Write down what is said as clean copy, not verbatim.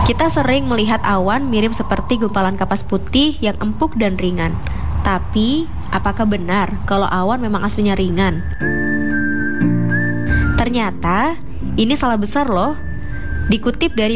Kita sering melihat awan mirip seperti gumpalan kapas putih yang empuk dan ringan. Tapi, apakah benar kalau awan memang aslinya ringan? Ternyata, ini salah besar loh. Dikutip dari